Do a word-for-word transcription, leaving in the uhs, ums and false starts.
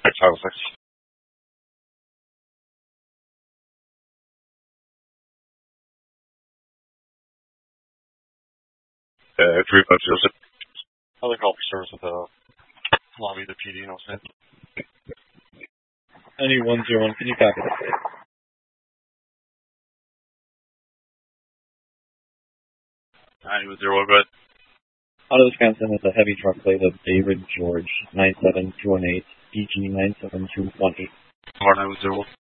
Charles six. Uh, three five zero six. Other call for service at the lobby of the P D, no sense. Any one zero one, can you copy? Nine zero one, but Out of Wisconsin is a heavy truck plate of David George nine seven two one eight D G nine seven two one eight. four nine zero one.